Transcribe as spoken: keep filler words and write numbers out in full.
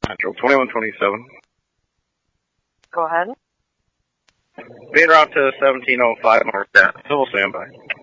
Central, twenty-one twenty-seven. Go ahead. Being route to seventeen oh five, mark that. Civil standby.